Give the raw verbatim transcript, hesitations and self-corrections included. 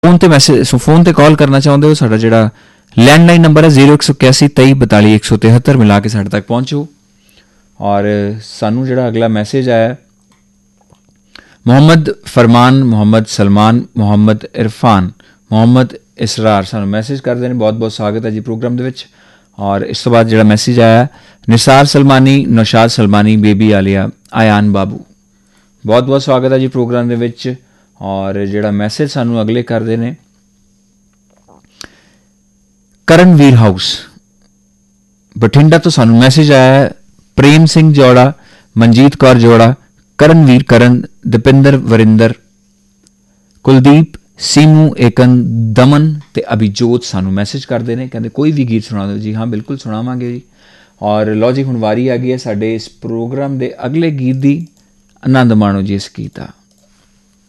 Phone ते message so phone ते call करना चाਹੁੰਦੇ ਹੋ ਸਾਡਾ ਜਿਹੜਾ लैंडलाइन नंबर है जीरो एक सौ इक्यासी तेई बताली एक सौ तिहत्तर मिला के साढ़े तक पहुँचो। और सानू जो अगला मैसेज आया मोहम्मद फरमान, मोहम्मद सलमान, मोहम्मद इरफान, मोहम्मद इसरार सानू मैसेज करते हैं। बहुत बहुत स्वागत है जी प्रोग्राम दे विच। और इस तो बाद जो मैसेज आया निसार सलमानी, नौशाद सलमानी, बेबी आलिया, आयान बाबू, बहुत बहुत स्वागत है जी प्रोग्राम दे विच। और जो मैसेज सानू अगले करते हैं करणवीर हाउस बठिंडा तो सानू मैसेज आया है प्रेम सिंह जोड़ा, मनजीत कौर जोड़ा, करणवीर करण, दीपिंदर वरिंदर, कुलदीप, सीमू एकन, दमन ते अभिजोत सानू मैसेज करते हैं, कहते कोई भी गीत सुना दो जी। हाँ बिल्कुल सुनावांगे जी। और लो जी हुण वारी आ गई है साडे इस प्रोग्राम के अगले गीत की। आनंद माणो जी इस गीत का।